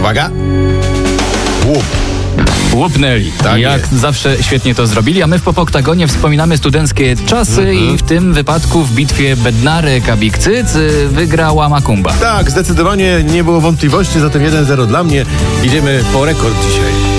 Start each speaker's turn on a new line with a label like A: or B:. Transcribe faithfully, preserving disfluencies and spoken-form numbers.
A: Uwaga. Łup.
B: Łupnęli.
A: Tak
B: Jak
A: jest.
B: zawsze świetnie to zrobili, a my w Popoktagonie wspominamy studenckie czasy
A: Mhm.
B: i w tym wypadku w bitwie Bednarek-Abikcyc y, wygrała Makumba.
A: Tak, zdecydowanie nie było wątpliwości, zatem jeden zero dla mnie. Idziemy po rekord dzisiaj.